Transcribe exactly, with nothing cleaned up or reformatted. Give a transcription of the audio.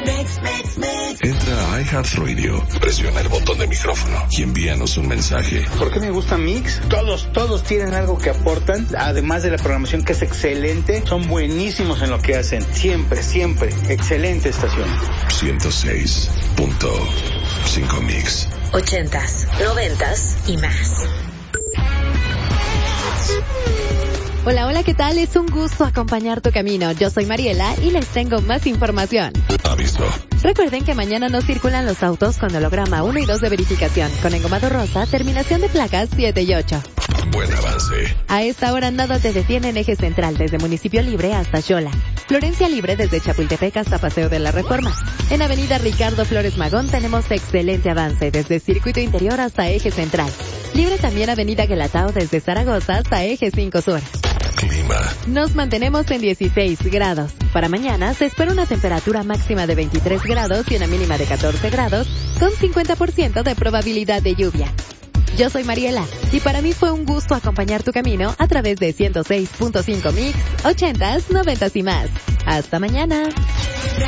Entra a iHeartRadio, presiona el botón de micrófono y envíanos un mensaje. ¿Por qué me gusta Mix? Todos, todos tienen algo que aportan, además de la programación que es excelente, son buenísimos en lo que hacen. Siempre, siempre. Excelente estación. ciento seis punto cinco Mix. Ochentas, noventas y más. Hola, hola, ¿qué tal? Es un gusto acompañar tu camino. Yo soy Mariela y les tengo más información. Aviso. Recuerden que mañana no circulan los autos con holograma uno y dos de verificación, con engomado rosa, terminación de placas siete y ocho. Buen avance. A esta hora nada te detiene en Eje Central, desde Municipio Libre hasta Xola. Florencia Libre desde Chapultepec hasta Paseo de la Reforma. En Avenida Ricardo Flores Magón tenemos excelente avance, desde Circuito Interior hasta Eje Central. Libre también Avenida Guelatao desde Zaragoza hasta Eje cinco Sur. Clima. Nos mantenemos en dieciséis grados. Para mañana se espera una temperatura máxima de veintitrés grados y una mínima de catorce grados, con cincuenta por ciento de probabilidad de lluvia. Yo soy Mariela, y para mí fue un gusto acompañar tu camino a través de ciento seis punto cinco Mix, ochentas, noventas y más. Hasta mañana.